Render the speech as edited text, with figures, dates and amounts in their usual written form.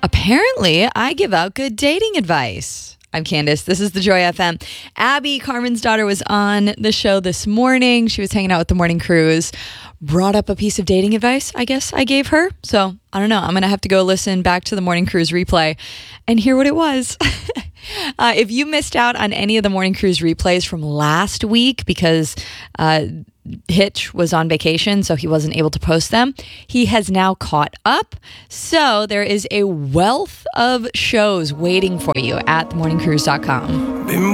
Apparently, I give out good dating advice. I'm Candace. This is the Joy FM. Abby, Carmen's daughter, was on the show this morning. She was hanging out with the morning cruise, brought up a piece of dating advice, I guess I gave her. So I don't know. I'm going to have to go listen back to the morning cruise replay and hear what it was. If you missed out on any of the morning cruise replays from last week because Hitch was on vacation, so he wasn't able to post them, he has now caught up. So there is a wealth of shows waiting for you at themorningcruise.com.